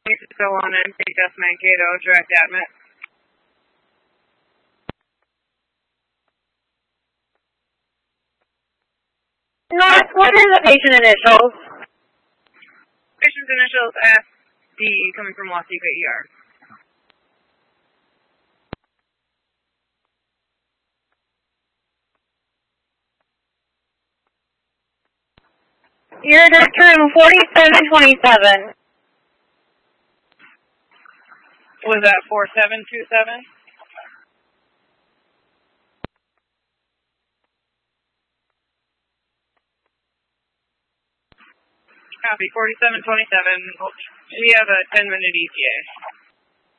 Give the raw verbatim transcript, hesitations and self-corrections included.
Still on N P Death Mankato, direct admit. North, what are the patient initials? Patient's initials S D, coming from Waseca E R. You're direct room forty-seven twenty-seven. Was that four seven two seven? Copy, forty-seven twenty-seven. We have a ten minute E T A.